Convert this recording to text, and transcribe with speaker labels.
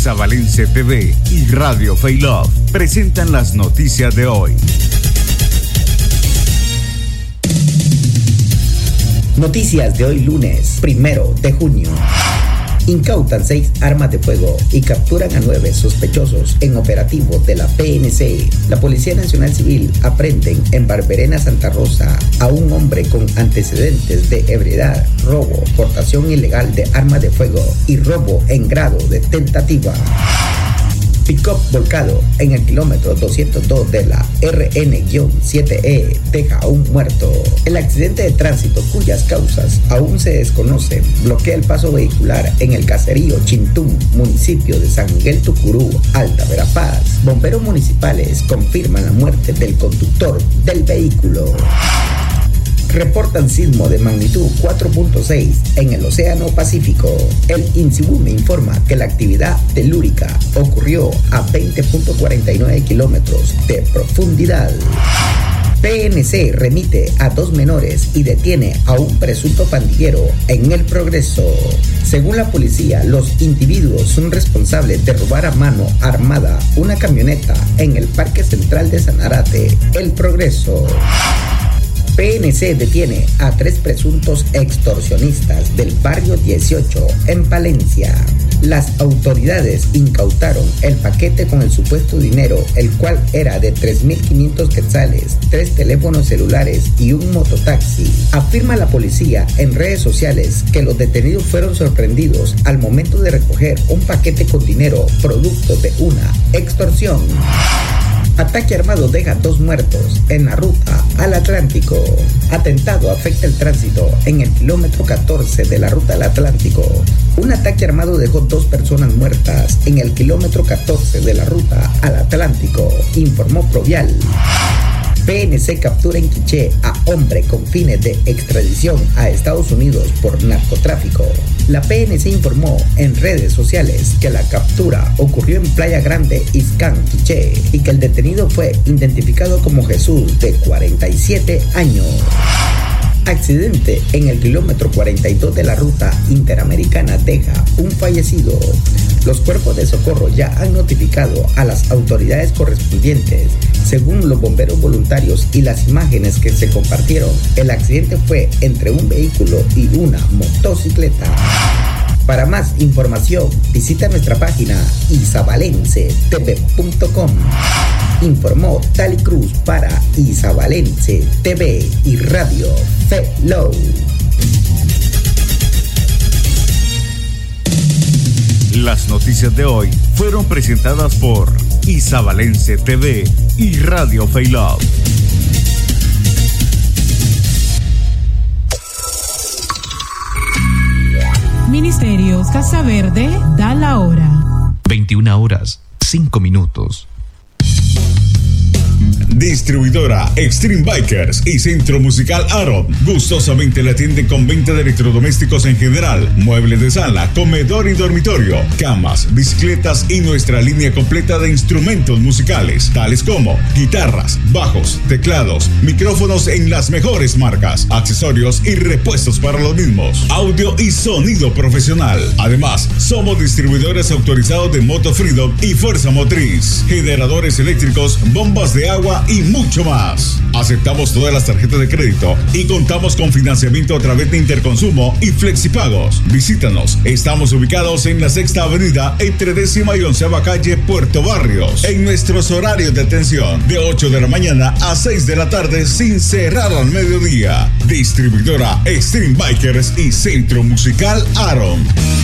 Speaker 1: Isabalense TV y Radio Failove presentan las noticias de hoy.
Speaker 2: Noticias de hoy lunes, 1 de junio. Incautan 6 armas de fuego y capturan a 9 sospechosos en operativo de la PNC. La Policía Nacional Civil aprenden en Barberena, Santa Rosa, a un hombre con antecedentes de ebriedad, robo, portación ilegal de armas de fuego y robo en grado de tentativa. Pick-up volcado en el kilómetro 202 de la RN-7E deja a un muerto. El accidente de tránsito, cuyas causas aún se desconocen, bloquea el paso vehicular en el caserío Chintún, municipio de San Miguel Tucurú, Alta Verapaz. Bomberos municipales confirman la muerte del conductor del vehículo. Reportan sismo de magnitud 4.6 en el Océano Pacífico. El INSIBUME informa que la actividad telúrica ocurrió a 20.49 kilómetros de profundidad. PNC remite a 2 menores y detiene a un presunto pandillero en El Progreso. Según la policía, los individuos son responsables de robar a mano armada una camioneta en el Parque Central de Sanarate, El Progreso. PNC detiene a 3 presuntos extorsionistas del barrio 18 en Palencia. Las autoridades incautaron el paquete con el supuesto dinero, el cual era de 3.500 quetzales, 3 teléfonos celulares y un mototaxi. Afirma la policía en redes sociales que los detenidos fueron sorprendidos al momento de recoger un paquete con dinero producto de una extorsión. Ataque armado deja 2 muertos en la ruta al Atlántico. Atentado afecta el tránsito en el kilómetro 14 de la ruta al Atlántico. Un ataque armado dejó 2 personas muertas en el kilómetro 14 de la ruta al Atlántico, informó Provial. PNC captura en Quiché a hombre con fines de extradición a Estados Unidos por narcotráfico. La PNC informó en redes sociales que la captura ocurrió en Playa Grande, Ixcán, Quiché, y que el detenido fue identificado como Jesús, de 47 años. Accidente en el kilómetro 42 de la ruta interamericana deja un fallecido. Los cuerpos de socorro ya han notificado a las autoridades correspondientes. Según los bomberos voluntarios y las imágenes que se compartieron, el accidente fue entre un vehículo y una motocicleta. Para más información, visita nuestra página isabalensetv.com. Informó Tali Cruz para Isabalense TV y Radio Failove.
Speaker 1: Las noticias de hoy fueron presentadas por Isabalense TV y Radio Failove.
Speaker 3: Ministerios Casa Verde da la hora.
Speaker 4: 21:05.
Speaker 5: Distribuidora Extreme Bikers y Centro Musical Aaron gustosamente le atienden con venta de electrodomésticos en general, muebles de sala, comedor y dormitorio, camas, bicicletas y nuestra línea completa de instrumentos musicales, tales como guitarras, bajos, teclados, micrófonos en las mejores marcas, accesorios y repuestos para los mismos, audio y sonido profesional. Además, somos distribuidores autorizados de Moto Freedom y Fuerza Motriz, generadores eléctricos, bombas de agua y mucho más. Aceptamos todas las tarjetas de crédito y contamos con financiamiento a través de Interconsumo y Flexipagos. Visítanos. Estamos ubicados en la 6ª Avenida entre 10ª y 11ª calle, Puerto Barrios. En nuestros horarios de atención, de 8 de la mañana a 6 de la tarde sin cerrar al mediodía. Distribuidora Extreme Bikers y Centro Musical Aaron.